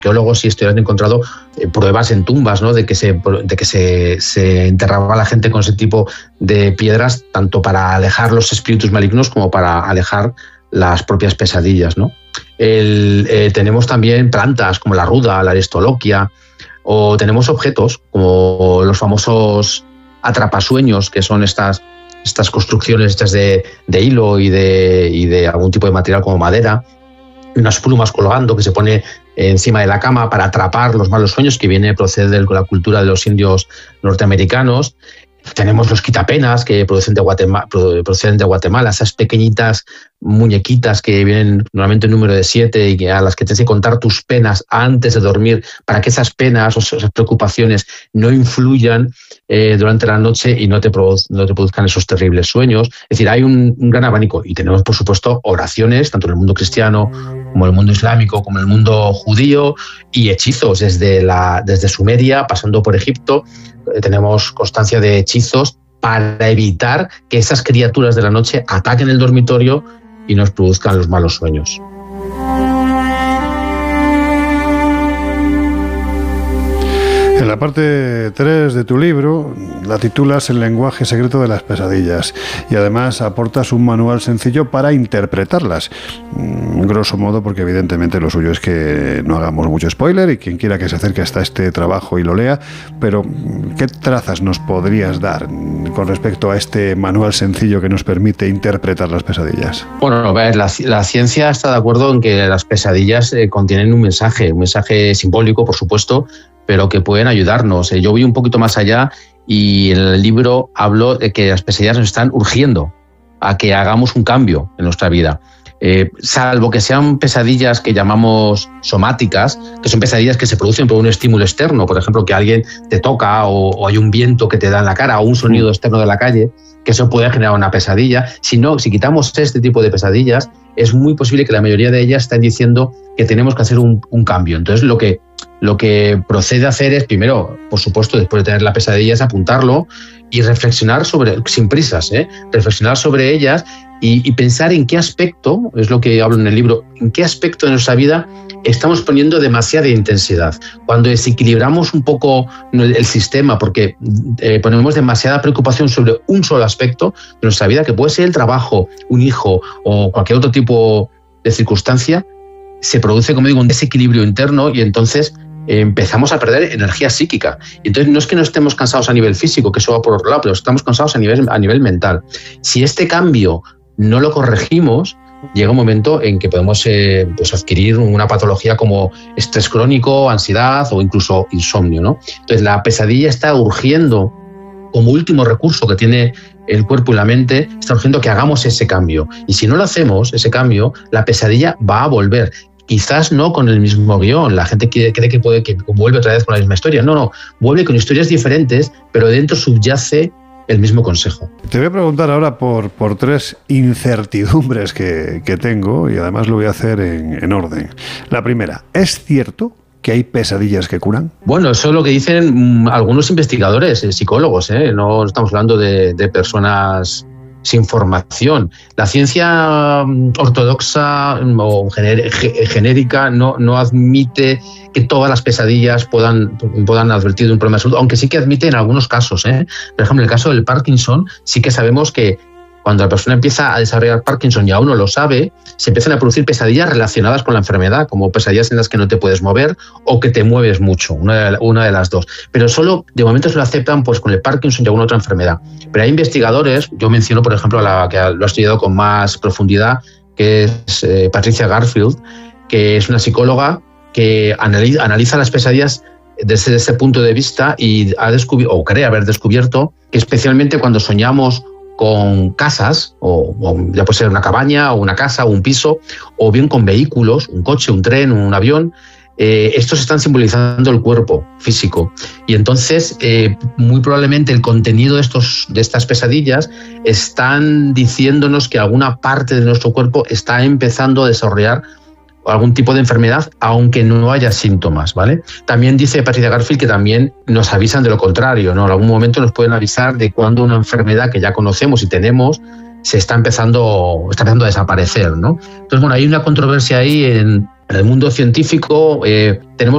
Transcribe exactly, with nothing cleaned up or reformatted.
arqueólogos y historiadores han encontrado eh, pruebas en tumbas, ¿no?, de que, se, de que se, se enterraba a la gente con ese tipo de piedras, tanto para alejar los espíritus malignos como para alejar las propias pesadillas, ¿no? El, eh, tenemos también plantas como la ruda, la aristoloquia, o tenemos objetos como los famosos atrapasueños, que son estas, estas construcciones hechas de, de hilo y de, y de algún tipo de material como madera, unas plumas colgando que se pone encima de la cama para atrapar los malos sueños, que viene procede de la cultura de los indios norteamericanos. Tenemos los quitapenas que proceden de Guatemala, proceden de Guatemala, esas pequeñitas muñequitas que vienen normalmente en número de siete y a las que tienes que contar tus penas antes de dormir para que esas penas o esas preocupaciones no influyan eh, durante la noche y no te, produ- no te produzcan esos terribles sueños. Es decir, hay un, un gran abanico y tenemos, por supuesto, oraciones, tanto en el mundo cristiano como en el mundo islámico, como en el mundo judío, y hechizos desde, la, desde Sumeria, pasando por Egipto. Tenemos constancia de hechizos para evitar que esas criaturas de la noche ataquen el dormitorio y nos produzcan los malos sueños. En la parte tres de tu libro la titulas El lenguaje secreto de las pesadillas y además aportas un manual sencillo para interpretarlas. Grosso modo, porque evidentemente lo suyo es que no hagamos mucho spoiler y quien quiera que se acerque hasta este trabajo y lo lea, pero ¿qué trazas nos podrías dar con respecto a este manual sencillo que nos permite interpretar las pesadillas? Bueno, la, la ciencia está de acuerdo en que las pesadillas eh, contienen un mensaje, un mensaje simbólico, por supuesto, pero que pueden ayudarnos. Yo voy un poquito más allá y en el libro hablo de que las pesadillas nos están urgiendo a que hagamos un cambio en nuestra vida. Eh, salvo que sean pesadillas que llamamos somáticas, que son pesadillas que se producen por un estímulo externo, por ejemplo, que alguien te toca o, o hay un viento que te da en la cara o un sonido externo de la calle, que eso puede generar una pesadilla. Si no, si quitamos este tipo de pesadillas, es muy posible que la mayoría de ellas estén diciendo que tenemos que hacer un, un cambio. Entonces, lo que, lo que procede a hacer es, primero, por supuesto, después de tener la pesadilla, es apuntarlo y reflexionar sobre, sin prisas, ¿eh? reflexionar sobre ellas y, y pensar en qué aspecto, es lo que hablo en el libro, en qué aspecto de nuestra vida estamos poniendo demasiada intensidad. Cuando desequilibramos un poco el, el sistema, porque eh, ponemos demasiada preocupación sobre un solo aspecto de nuestra vida, que puede ser el trabajo, un hijo o cualquier otro tipo de circunstancia, se produce, como digo, un desequilibrio interno y entonces eh, empezamos a perder energía psíquica. Y entonces no es que no estemos cansados a nivel físico, que eso va por otro lado, pero estamos cansados a nivel, a nivel mental. Si este cambio no lo corregimos, llega un momento en que podemos eh, pues adquirir una patología como estrés crónico, ansiedad o incluso insomnio, ¿no? Entonces la pesadilla está urgiendo, como último recurso que tiene el cuerpo y la mente, está urgiendo que hagamos ese cambio. Y si no lo hacemos, ese cambio, la pesadilla va a volver. Quizás no con el mismo guión, la gente cree que puede que vuelve otra vez con la misma historia. No, no, vuelve con historias diferentes, pero dentro subyace el mismo consejo. Te voy a preguntar ahora por, por tres incertidumbres que, que tengo y además lo voy a hacer en, en orden. La primera, ¿es cierto que hay pesadillas que curan? Bueno, eso es lo que dicen mmm, algunos investigadores, eh, psicólogos, ¿eh? No estamos hablando de, de personas sin formación. La ciencia ortodoxa o gener, genérica no, no admite que todas las pesadillas puedan, puedan advertir de un problema de salud, aunque sí que admite en algunos casos, ¿eh? Por ejemplo, en el caso del Parkinson, sí que sabemos que cuando la persona empieza a desarrollar Parkinson y aún no lo sabe, se empiezan a producir pesadillas relacionadas con la enfermedad, como pesadillas en las que no te puedes mover o que te mueves mucho, una de, una de las dos. Pero solo, de momento, se lo aceptan pues, con el Parkinson y alguna otra enfermedad. Pero hay investigadores, yo menciono, por ejemplo, a la que lo ha estudiado con más profundidad, que es eh, Patricia Garfield, que es una psicóloga que analiza, analiza las pesadillas desde ese punto de vista y ha descubierto, o cree haber descubierto, que especialmente cuando soñamos con casas, o, o ya puede ser una cabaña, o una casa, o un piso, o bien con vehículos, un coche, un tren, un avión, eh, estos están simbolizando el cuerpo físico. Y entonces, eh, muy probablemente el contenido de, estos, de estas pesadillas están diciéndonos que alguna parte de nuestro cuerpo está empezando a desarrollar algún tipo de enfermedad, aunque no haya síntomas, ¿vale? También dice Patricia Garfield que también nos avisan de lo contrario, ¿no? En algún momento nos pueden avisar de cuando una enfermedad que ya conocemos y tenemos se está empezando, está empezando a desaparecer, ¿no? Entonces, bueno, hay una controversia ahí en, en el mundo científico. Eh, tenemos